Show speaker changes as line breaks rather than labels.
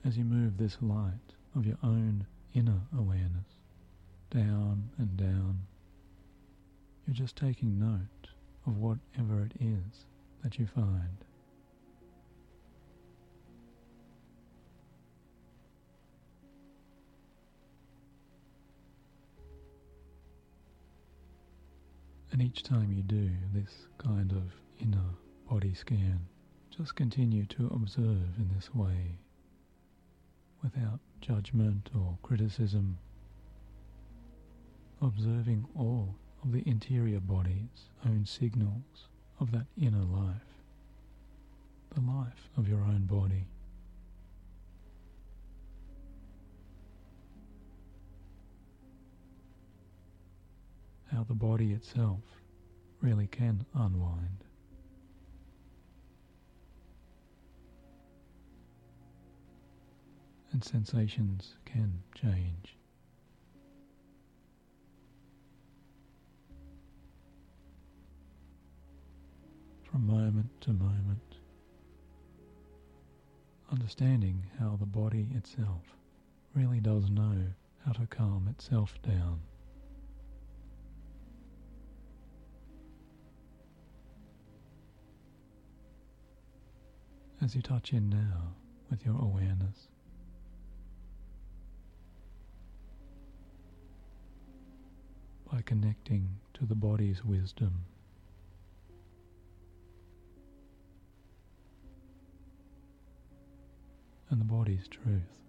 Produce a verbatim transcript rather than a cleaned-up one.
as you move this light of your own inner awareness down and down, you're just taking note of whatever it is that you find. And each time you do this kind of inner body scan, just continue to observe in this way, without judgment or criticism, observing all of the interior body's own signals of that inner life, the life of your own body. How the body itself really can unwind. And sensations can change. From moment to moment, understanding how the body itself really does know how to calm itself down. As you touch in now with your awareness, by connecting to the body's wisdom, and the body's truth.